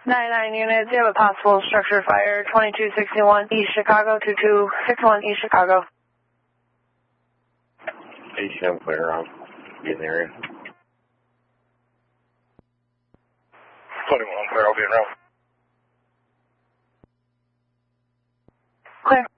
99 units, you have a possible structure fire, 2261 East Chicago, 2261 East Chicago. 87 clear, I'm in the area. 21 clear, I'll be around. Clear.